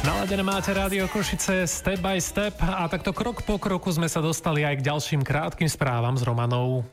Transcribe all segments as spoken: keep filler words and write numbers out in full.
Naladené máte Rádio Košice Step by Step a takto krok po kroku sme sa dostali aj k ďalším krátkym správam s Romanou.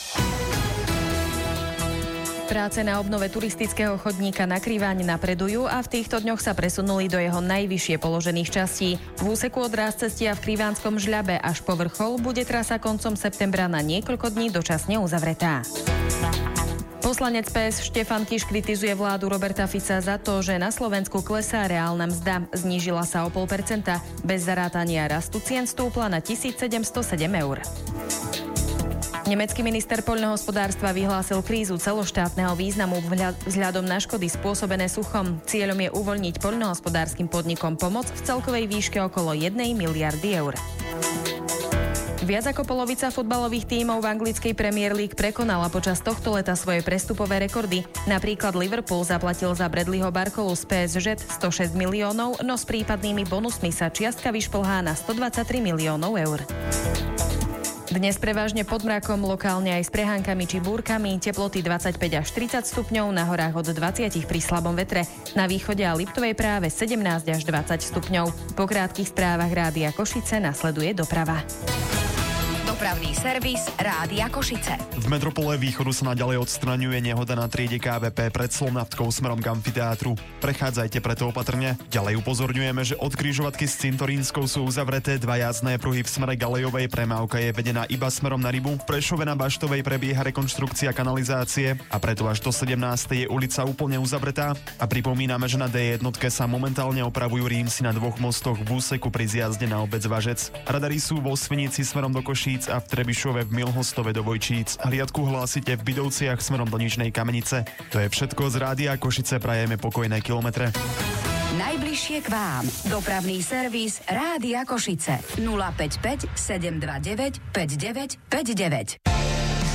Práce na obnove turistického chodníka na Kriváň napredujú a v týchto dňoch sa presunuli do jeho najvyššie položených častí. V úseku od Rázcestia v Krivánskom Žľabe až po vrchol bude trasa koncom septembra na niekoľko dní dočasne uzavretá. Poslanec pé es Štefan Kiš kritizuje vládu Roberta Fica za to, že na Slovensku klesá reálna mzda. Znížila sa o pol percenta. Bez zarátania rastu cien stúpla na tisícsedemstosedem eur. Nemecký minister poľnohospodárstva vyhlásil krízu celoštátneho významu vzhľadom na škody spôsobené suchom. Cieľom je uvoľniť poľnohospodárskym podnikom pomoc v celkovej výške okolo jednej miliardy eur. Viac ako polovica futbalových tímov v anglickej Premier League prekonala počas tohto leta svoje prestupové rekordy. Napríklad Liverpool zaplatil za Bradleyho Barcolu z pé es žé stošesť miliónov, no s prípadnými bonusmi sa čiastka vyšplhá na stodvadsaťtri miliónov eur. Dnes prevažne pod mrakom, lokálne aj s prehánkami či búrkami, teploty dvadsaťpäť až tridsať stupňov, na horách od dvadsať pri slabom vetre, na východe a Liptovej práve sedemnásť až dvadsať stupňov. Po krátkych správach Rádia Košice nasleduje doprava. Dopravný servis Rádia Košice. V metropole východu sa naďalej odstraňuje nehoda na triede ká vé pé pred Slovnavtkou smerom k amfiteátru. Prechádzajte preto opatrne. Ďalej upozorňujeme, že od križovatky s Cintorínskou sú uzavreté dva jazdné pruhy v smere Galejovej. Premávka je vedená iba smerom na Rybu. V Prešove na Baštovej prebieha rekonštrukcia kanalizácie a preto až do sedemnástej je ulica úplne uzavretá. A pripomíname, že na dé jedna sa momentálne opravujú rímsy na dvoch mostoch v úseku pri zjazde na obec Važec. Radary sú vo Svinici smerom do Košíc a v Trebišove v Milhostove do Vojčíc. Hliadku hlásite v Bydovciach smerom do Nižnej Kamenice. To je všetko z Rádia Košice, prajeme pokojné kilometre. Najbližšie k vám. Dopravný servis Rádia Košice. nula päť päť sedem dva deväť päť deväť päť deväť.